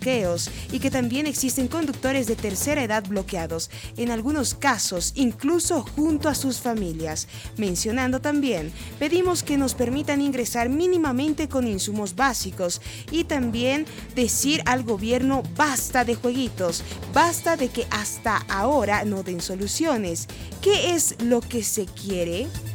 bloqueos y que también existen conductores de tercera edad bloqueados, en algunos casos incluso junto a sus familias. Mencionando también, pedimos que nos permitan ingresar mínimamente con insumos básicos y también decir al gobierno basta de jueguitos, basta de que hasta ahora no den soluciones. ¿Qué es lo que se quiere?